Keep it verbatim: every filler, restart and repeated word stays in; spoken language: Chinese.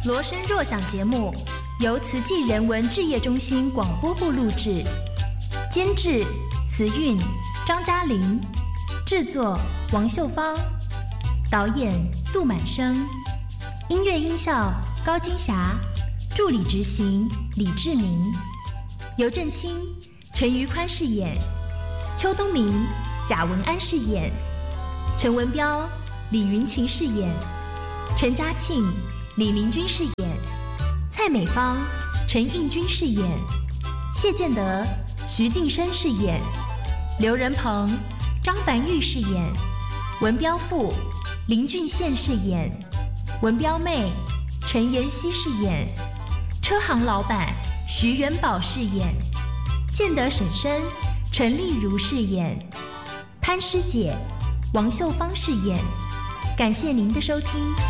罗声若想节目由慈济人文志业中心广播部录制，监制慈韵、张嘉玲，制作王秀芳，导演杜满生，音乐音效高金霞，助理执行李志明，尤振清、陈于宽饰演，邱东明、贾文安饰演，陈文彪、李云琴饰演，陈嘉庆、李明君饰演，蔡美芳、陈应君饰演，谢建德、徐晋生饰演，刘仁鹏、张凡玉饰演，文彪父、林俊宪饰演，文彪妹、陈妍希饰演，车行老板徐元宝饰演，建德婶婶陈丽如饰演，潘师姐王秀芳饰演。感谢您的收听。